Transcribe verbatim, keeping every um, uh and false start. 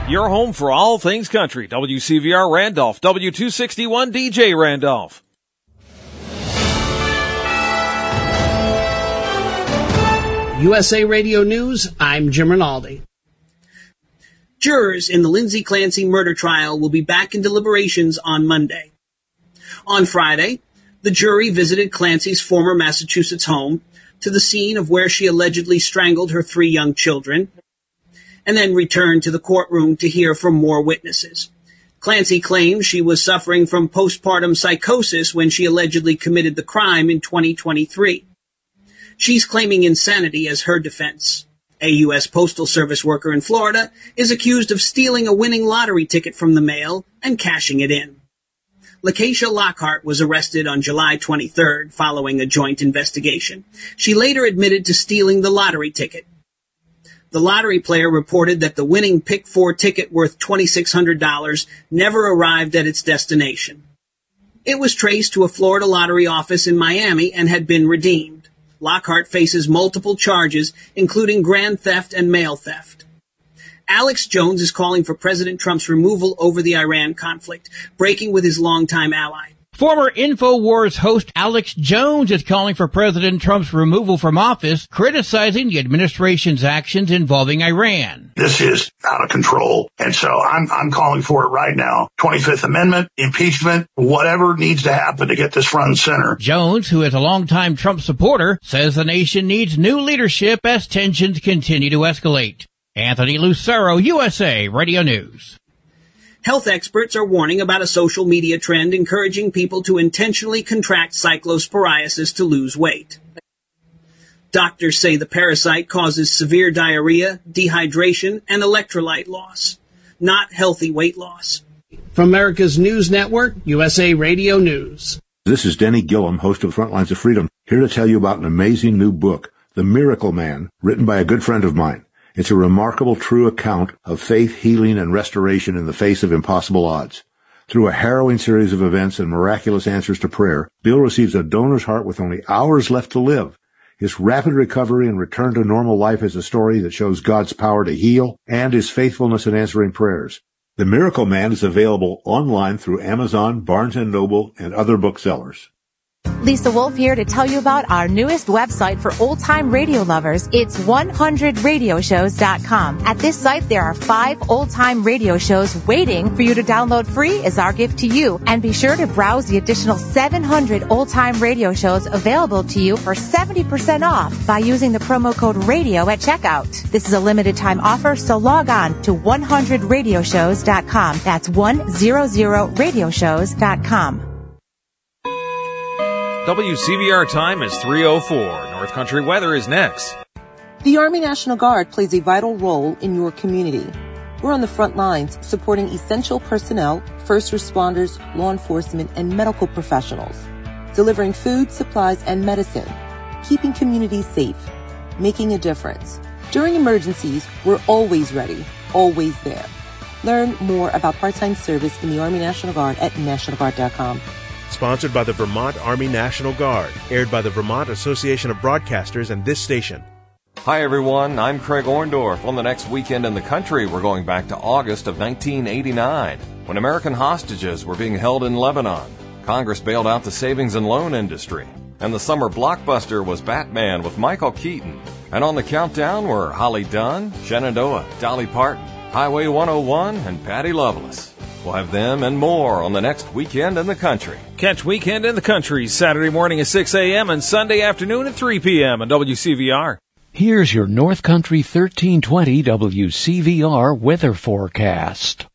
Your home for all things country. W C V R Randolph, W two sixty-one D J Randolph. U S A Radio News, I'm Jim Rinaldi. Jurors in the Lindsay Clancy murder trial will be back in deliberations on Monday. On Friday, the jury visited Clancy's former Massachusetts home to the scene of where she allegedly strangled her three young children, and then returned to the courtroom to hear from more witnesses. Clancy claims she was suffering from postpartum psychosis when she allegedly committed the crime in twenty twenty-three. She's claiming insanity as her defense. A U S Postal Service worker in Florida is accused of stealing a winning lottery ticket from the mail and cashing it in. Lakeisha Lockhart was arrested on July twenty-third following a joint investigation. She later admitted to stealing the lottery ticket. The lottery player reported that the winning Pick four ticket worth twenty-six hundred dollars never arrived at its destination. It was traced to a Florida lottery office in Miami and had been redeemed. Lockhart faces multiple charges, including grand theft and mail theft. Alex Jones is calling for President Trump's removal over the Iran conflict, breaking with his longtime ally. Former InfoWars host Alex Jones is calling for President Trump's removal from office, criticizing the administration's actions involving Iran. This is out of control, and so I'm I'm calling for it right now. twenty-fifth Amendment, impeachment, whatever needs to happen to get this front and center. Jones, who is a longtime Trump supporter, says the nation needs new leadership as tensions continue to escalate. Anthony Lucero, U S A Radio News. Health experts are warning about a social media trend encouraging people to intentionally contract cyclosporiasis to lose weight. Doctors say the parasite causes severe diarrhea, dehydration, and electrolyte loss, not healthy weight loss. From America's News Network, U S A Radio News. This is Denny Gillum, host of Frontlines of Freedom, here to tell you about an amazing new book, The Miracle Man, written by a good friend of mine. It's a remarkable, true account of faith, healing, and restoration in the face of impossible odds. Through a harrowing series of events and miraculous answers to prayer, Bill receives a donor's heart with only hours left to live. His rapid recovery and return to normal life is a story that shows God's power to heal and his faithfulness in answering prayers. The Miracle Man is available online through Amazon, Barnes and Noble, and other booksellers. Lisa Wolf here to tell you about our newest website for old-time radio lovers. It's one hundred radio shows dot com. At this site, there are five old-time radio shows waiting for you to download free as our gift to you. And be sure to browse the additional seven hundred old-time radio shows available to you for seventy percent off by using the promo code RADIO at checkout. This is a limited-time offer, so log on to one hundred radio shows dot com. That's one hundred radio shows dot com. W C V R time is three oh four. North Country weather is next. The Army National Guard plays a vital role in your community. We're on the front lines supporting essential personnel, first responders, law enforcement, and medical professionals, delivering food, supplies, and medicine, keeping communities safe, making a difference. During emergencies, we're always ready, always there. Learn more about part-time service in the Army National Guard at national guard dot com. Sponsored by the Vermont Army National Guard. Aired by the Vermont Association of Broadcasters and this station. Hi, everyone. I'm Craig Orndorff. On the next Weekend in the Country, we're going back to August of nineteen eighty-nine, when American hostages were being held in Lebanon. Congress bailed out the savings and loan industry. And the summer blockbuster was Batman with Michael Keaton. And on the countdown were Holly Dunn, Shenandoah, Dolly Parton, Highway one oh one, and Patty Loveless. We'll have them and more on the next Weekend in the Country. Catch Weekend in the Country Saturday morning at six a.m. and Sunday afternoon at three p.m. on W C V R. Here's your North Country thirteen twenty W C V R weather forecast.